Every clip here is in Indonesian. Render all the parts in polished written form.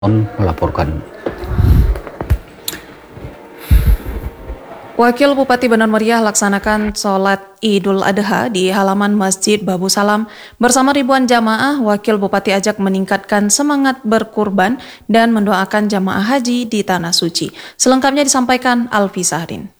melaporkan. Wakil Bupati Benar Meriah laksanakan sholat Idul Adha di halaman Masjid Babu Salam. Bersama ribuan jamaah, Wakil Bupati ajak meningkatkan semangat berkurban dan mendoakan jamaah haji di Tanah Suci. Selengkapnya disampaikan Alfi Sahrin.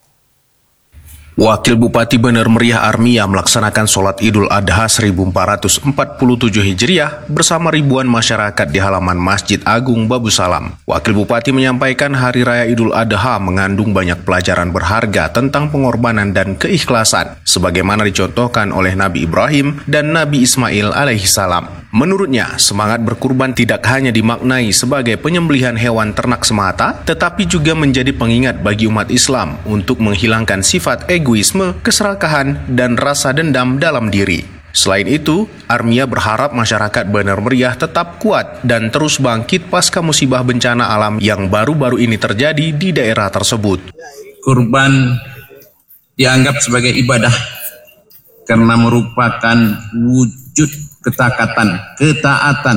Wakil Bupati Benar Meriah Armia melaksanakan sholat Idul Adha 1447 Hijriah bersama ribuan masyarakat di halaman Masjid Agung Babu Salam. Wakil Bupati menyampaikan Hari Raya Idul Adha mengandung banyak pelajaran berharga tentang pengorbanan dan keikhlasan, sebagaimana dicontohkan oleh Nabi Ibrahim dan Nabi Ismail alaihissalam. Menurutnya, semangat berkurban tidak hanya dimaknai sebagai penyembelihan hewan ternak semata, tetapi juga menjadi pengingat bagi umat Islam untuk menghilangkan sifat egoisme, keserakahan, dan rasa dendam dalam diri. Selain itu, Armia berharap masyarakat Benar Meriah tetap kuat dan terus bangkit pasca musibah bencana alam yang baru-baru ini terjadi di daerah tersebut. Kurban dianggap sebagai ibadah karena merupakan wujud ketaatan,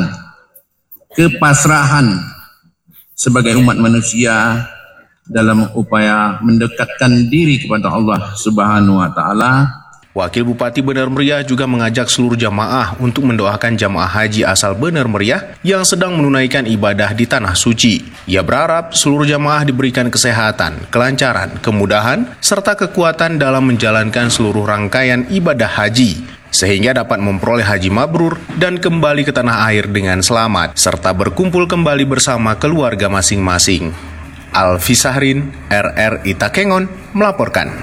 kepasrahan sebagai umat manusia dalam upaya mendekatkan diri kepada Allah Subhanahu wa Ta'ala. Wakil Bupati Benar Meriah juga mengajak seluruh jamaah untuk mendoakan jamaah haji asal Benar Meriah yang sedang menunaikan ibadah di Tanah Suci. Ia berharap seluruh jamaah diberikan kesehatan, kelancaran, kemudahan, serta kekuatan dalam menjalankan seluruh rangkaian ibadah haji, sehingga dapat memperoleh haji mabrur dan kembali ke tanah air dengan selamat, serta berkumpul kembali bersama keluarga masing-masing. Alfi Sahrin, RRI Takengon, melaporkan.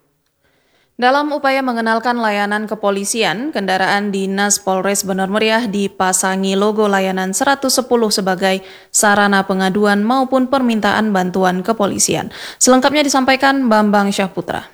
Dalam upaya mengenalkan layanan kepolisian, kendaraan dinas Polres Benar Meriah dipasangi logo layanan 110 sebagai sarana pengaduan maupun permintaan bantuan kepolisian. Selengkapnya disampaikan Bambang Syahputra.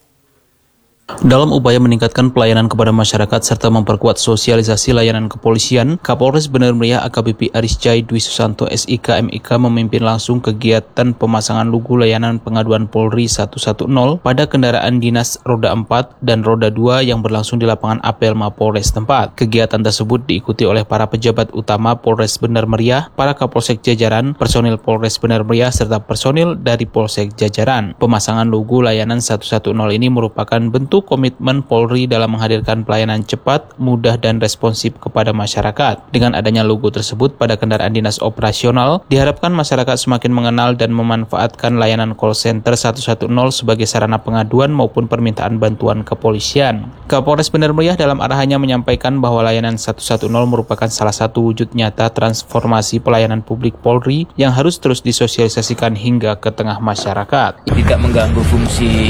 Dalam upaya meningkatkan pelayanan kepada masyarakat serta memperkuat sosialisasi layanan kepolisian, Kapolres Benar Meriah AKBP Arisjai Dwi Susanto SIK MIK memimpin langsung kegiatan pemasangan logo layanan pengaduan Polri 110 pada kendaraan dinas roda 4 dan roda 2 yang berlangsung di lapangan apel Mapolres tempat. Kegiatan tersebut diikuti oleh para pejabat utama Polres Benar Meriah, para Kapolsek jajaran, personil Polres Benar Meriah serta personil dari Polsek jajaran. Pemasangan logo layanan 110 ini merupakan bentuk komitmen Polri dalam menghadirkan pelayanan cepat, mudah, dan responsif kepada masyarakat. Dengan adanya logo tersebut pada kendaraan dinas operasional, diharapkan masyarakat semakin mengenal dan memanfaatkan layanan call center 110 sebagai sarana pengaduan maupun permintaan bantuan kepolisian. Kapolres Benar Meriah dalam arahannya menyampaikan bahwa layanan 110 merupakan salah satu wujud nyata transformasi pelayanan publik Polri yang harus terus disosialisasikan hingga ke tengah masyarakat. Tidak mengganggu fungsi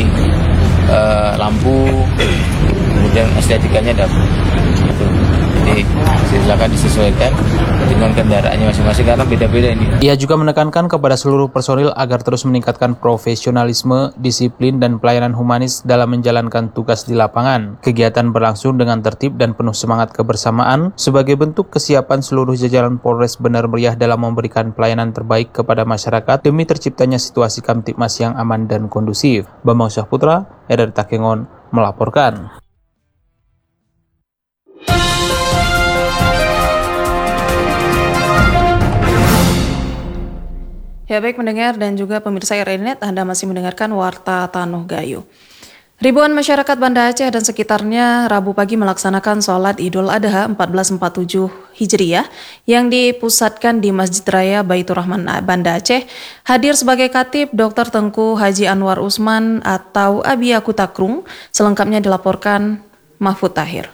lampu, kemudian estetikanya dapat. Jadi silakan disesuaikan dengan kendaraannya masing-masing karena beda-beda ini. Ia juga menekankan kepada seluruh personil agar terus meningkatkan profesionalisme, disiplin, dan pelayanan humanis dalam menjalankan tugas di lapangan. Kegiatan berlangsung dengan tertib dan penuh semangat kebersamaan sebagai bentuk kesiapan seluruh jajaran Polres Benar Meriah dalam memberikan pelayanan terbaik kepada masyarakat demi terciptanya situasi Kamtibmas yang aman dan kondusif. Bambang Syahputra, RRI Takengon, melaporkan. Ya baik pendengar dan juga pemirsa RRI.net, Anda masih mendengarkan Warta Tanuh Gayo. Ribuan masyarakat Banda Aceh dan sekitarnya Rabu pagi melaksanakan sholat Idul Adha 1447 Hijriah yang dipusatkan di Masjid Raya Baitur Rahman Banda Aceh. Hadir sebagai khatib Dr. Tengku Haji Anwar Usman atau Abi Aku Takrung. Selengkapnya dilaporkan Mahfud Tahir.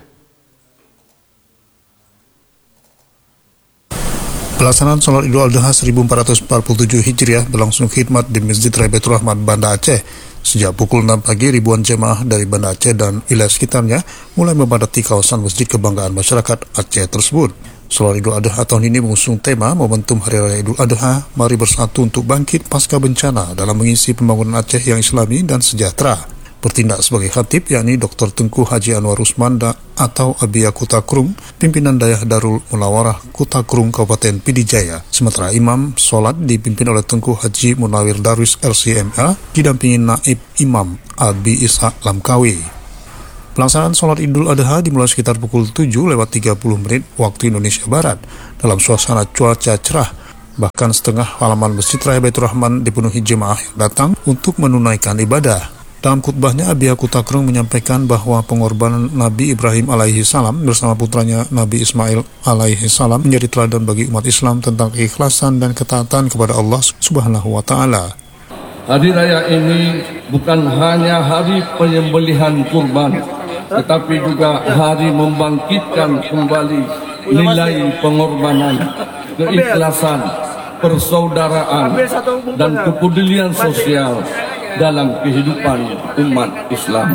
Pelaksanaan sholat Idul Adha 1447 Hijriah berlangsung khidmat di Masjid Raya Baitur Rahman Banda Aceh. Sejak pukul 6 pagi, ribuan jemaah dari Banda Aceh dan wilayah sekitarnya mulai memadati kawasan Masjid Kebanggaan Masyarakat Aceh tersebut. Sholat Idul Adha tahun ini mengusung tema momentum Hari Raya Idul Adha, mari bersatu untuk bangkit pasca bencana dalam mengisi pembangunan Aceh yang islami dan sejahtera. Bertindak sebagai khatib yakni Dr. Tengku Haji Anwar Usman atau Abi Aku Takrung, pimpinan Dayah Darul Munawarah Kutakrung Kabupaten Pidijaya. Sementara imam sholat dipimpin oleh Tengku Haji Munawir Darwis LCMA, didampingi Naib Imam Abi Ishak Lamkawi. Pelaksanaan sholat Idul Adha dimulai sekitar pukul 7:30 waktu Indonesia Barat dalam suasana cuaca cerah Bahkan setengah halaman Masjid Raya Baitur Rahman dipenuhi jemaah yang datang untuk menunaikan ibadah. Dalam khutbahnya, Abiyah Kutakrung menyampaikan bahwa pengorbanan Nabi Ibrahim alaihi salam bersama putranya Nabi Ismail alaihi salam menjadi teladan bagi umat Islam tentang keikhlasan dan ketaatan kepada Allah Subhanahu wa taala. Hari raya ini bukan hanya hari penyembelihan kurban, tetapi juga hari membangkitkan kembali nilai pengorbanan, keikhlasan, persaudaraan, dan kepedulian sosial dalam kehidupan umat Islam.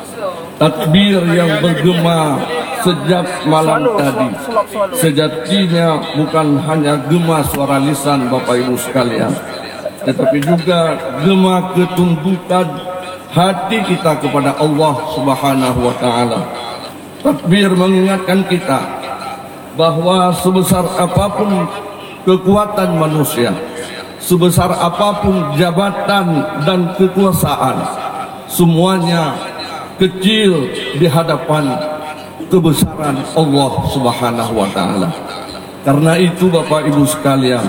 Takbir yang bergema sejak malam tadi sejatinya bukan hanya gema suara lisan Bapak Ibu sekalian, tetapi juga gema ketundukan hati kita kepada Allah Subhanahu wa taala. Takbir mengingatkan kita bahwa sebesar apapun kekuatan manusia, sebesar apapun jabatan dan kekuasaan, semuanya kecil di hadapan kebesaran Allah Subhanahu wa taala. Karena itu Bapak Ibu sekalian,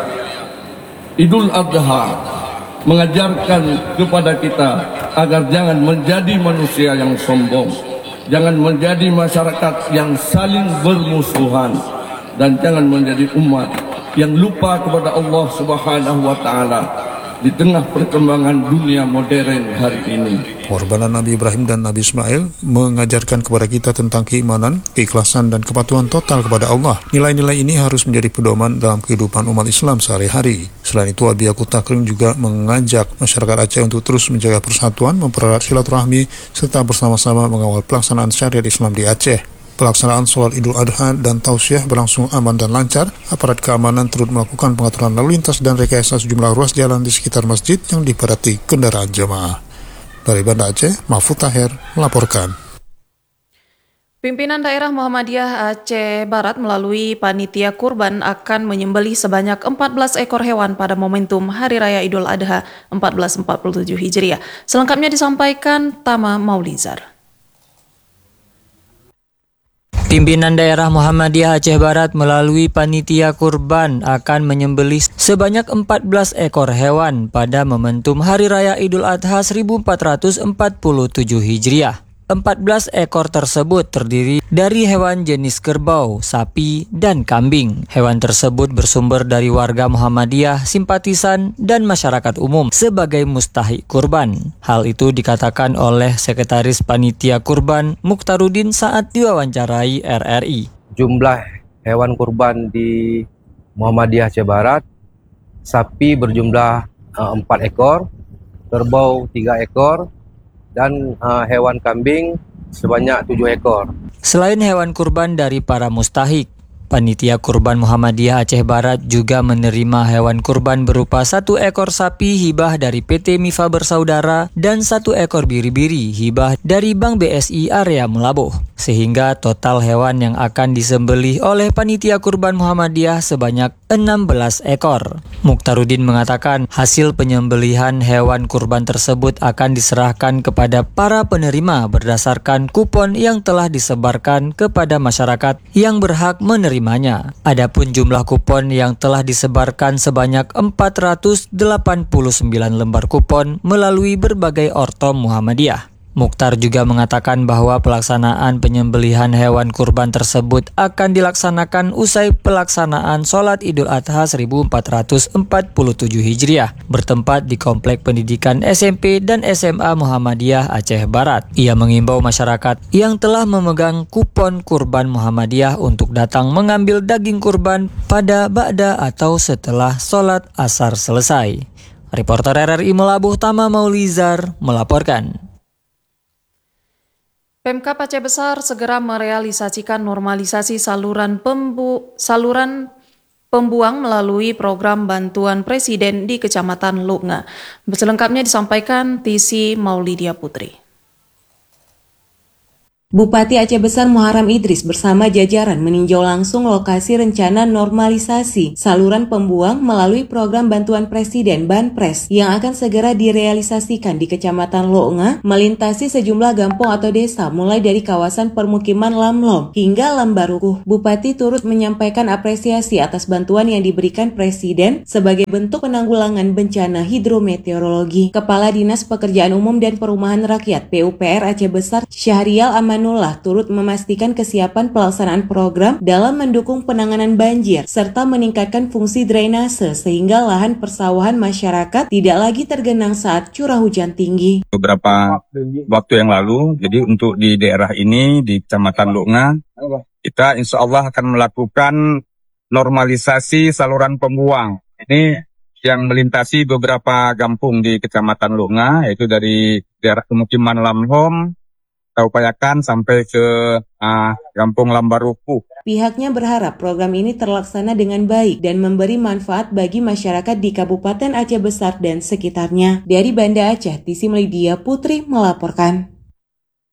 Idul Adha mengajarkan kepada kita agar jangan menjadi manusia yang sombong, jangan menjadi masyarakat yang saling bermusuhan, dan jangan menjadi umat yang lupa kepada Allah Subhanahu wa taala di tengah perkembangan dunia modern hari ini. Pengorbanan Nabi Ibrahim dan Nabi Ismail mengajarkan kepada kita tentang keimanan, keikhlasan, dan kepatuhan total kepada Allah. Nilai-nilai ini harus menjadi pedoman dalam kehidupan umat Islam sehari-hari. Selain itu, Abiyah Kutakrung juga mengajak masyarakat Aceh untuk terus menjaga persatuan, mempererat silaturahmi, serta bersama-sama mengawal pelaksanaan syariat Islam di Aceh. Pelaksanaan sholat Idul Adha dan Tausiah berlangsung aman dan lancar. Aparat keamanan turut melakukan pengaturan lalu lintas dan rekayasa sejumlah ruas jalan di sekitar masjid yang dipadati kendaraan jemaah. Dari Banda Aceh, Mahfud Tahir melaporkan. Pimpinan daerah Muhammadiyah Aceh Barat melalui panitia kurban akan menyembelih sebanyak 14 ekor hewan pada momentum Hari Raya Idul Adha 1447 Hijriah. Selengkapnya disampaikan Tama Maulizar. Pimpinan daerah Muhammadiyah Aceh Barat melalui panitia kurban akan menyembelih sebanyak 14 ekor hewan pada momentum Hari Raya Idul Adha 1447 Hijriah. 14 ekor tersebut terdiri dari hewan jenis kerbau, sapi, dan kambing. Hewan tersebut bersumber dari warga Muhammadiyah, simpatisan, dan masyarakat umum sebagai mustahik kurban. Hal itu dikatakan oleh Sekretaris Panitia Kurban Mukhtaruddin saat diwawancarai RRI. Jumlah hewan kurban di Muhammadiyah Aceh Barat, sapi berjumlah 4 ekor, kerbau 3 ekor, dan hewan kambing sebanyak 7 ekor. Selain hewan kurban dari para mustahik, Panitia Kurban Muhammadiyah Aceh Barat juga menerima hewan kurban berupa 1 ekor sapi hibah dari PT Mifa Bersaudara dan 1 ekor biri-biri hibah dari Bank BSI area Melaboh. Sehingga total hewan yang akan disembelih oleh Panitia Kurban Muhammadiyah sebanyak 16 ekor. Mukhtaruddin mengatakan hasil penyembelihan hewan kurban tersebut akan diserahkan kepada para penerima berdasarkan kupon yang telah disebarkan kepada masyarakat yang berhak menerimanya. Adapun jumlah kupon yang telah disebarkan sebanyak 489 lembar kupon melalui berbagai ortom Muhammadiyah. Mukhtar juga mengatakan bahwa pelaksanaan penyembelihan hewan kurban tersebut akan dilaksanakan usai pelaksanaan sholat Idul Adha 1447 Hijriah bertempat di Komplek Pendidikan SMP dan SMA Muhammadiyah Aceh Barat. Ia mengimbau masyarakat yang telah memegang kupon kurban Muhammadiyah untuk datang mengambil daging kurban pada ba'da atau setelah sholat asar selesai. Reporter RRI Melabuh Tama Maulizar melaporkan. Pemkab Aceh Besar segera merealisasikan normalisasi saluran pembuang melalui program bantuan Presiden di Kecamatan Lunga. Selengkapnya disampaikan Tisi Maulidia Putri. Bupati Aceh Besar Muharram Idris bersama jajaran meninjau langsung lokasi rencana normalisasi saluran pembuang melalui program bantuan Presiden Banpres yang akan segera direalisasikan di Kecamatan Loonga, melintasi sejumlah kampung atau desa mulai dari kawasan permukiman Lamlom hingga Lambarukuh. Bupati turut menyampaikan apresiasi atas bantuan yang diberikan Presiden sebagai bentuk penanggulangan bencana hidrometeorologi. Kepala Dinas Pekerjaan Umum dan Perumahan Rakyat PUPR Aceh Besar Syahrial Amanullah turut memastikan kesiapan pelaksanaan program dalam mendukung penanganan banjir serta meningkatkan fungsi drainase sehingga lahan persawahan masyarakat tidak lagi tergenang saat curah hujan tinggi. Beberapa waktu yang lalu, jadi untuk di daerah ini di Kecamatan Loonga, kita insya Allah akan melakukan normalisasi saluran pembuang. Ini yang melintasi beberapa kampung di Kecamatan Loonga, yaitu dari daerah pemukiman Lamhom, kita upayakan sampai ke Kampung Lambarukuh. Pihaknya berharap program ini terlaksana dengan baik dan memberi manfaat bagi masyarakat di Kabupaten Aceh Besar dan sekitarnya. Dari Banda Aceh, Tisi Melidia Putri melaporkan.